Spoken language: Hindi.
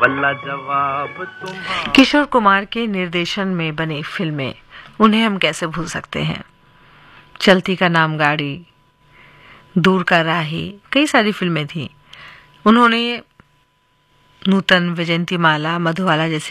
वल्ला जवाब तुम्हारा। किशोर कुमार के निर्देशन में बनी फिल्में, उन्हें हम कैसे भूल सकते हैं। चलती का नाम गाड़ी, दूर का राही, कई सारी फिल्में थी। उन्होंने नूतन, वैजयंतीमाला, मधुबाला जैसी